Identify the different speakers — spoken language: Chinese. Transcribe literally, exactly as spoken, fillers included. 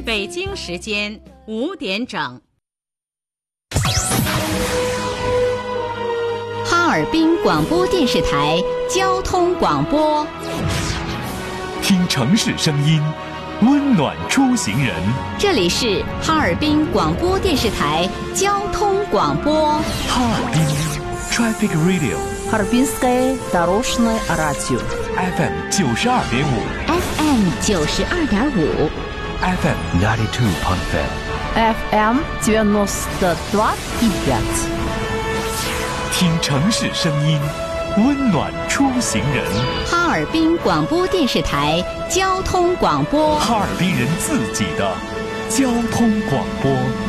Speaker 1: 北京时间五点整。
Speaker 2: 哈尔滨广播电视台交通广播，
Speaker 3: 听城市声音，温暖出行人。
Speaker 2: 这里是哈尔滨广播电视台交通广播。
Speaker 3: 哈尔滨 Traffic Radio，
Speaker 4: Харбинское дорожное радио
Speaker 3: F M 九十二点五
Speaker 2: F M 九十二点五
Speaker 3: F M ninety two point five
Speaker 4: F M девяносто два и пять。
Speaker 3: 听城市声音，温暖出行人。
Speaker 2: 哈尔滨广播电视台交通广播，
Speaker 3: 哈尔滨人自己的交通广播。